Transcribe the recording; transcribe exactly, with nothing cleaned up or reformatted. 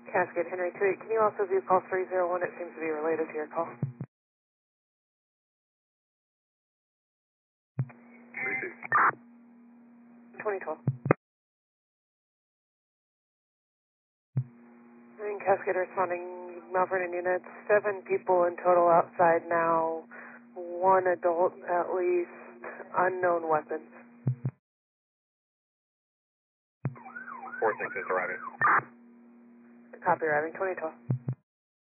Cascade Henry two eight, can you also view call three zero one? It seems to be related to your call. twenty twelve. And Cascade responding, Mount Vernon units, seven people in total outside now, one adult at least, unknown weapons. four six is arriving. Copy arriving, twenty twelve.